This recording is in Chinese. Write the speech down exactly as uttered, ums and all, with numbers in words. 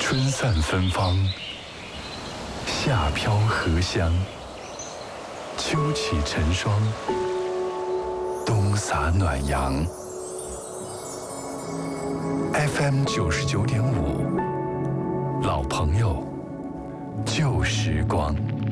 春散芬芳，夏飘荷香，秋起晨霜，冬洒暖阳。F M 九十九点五，老朋友，旧时光。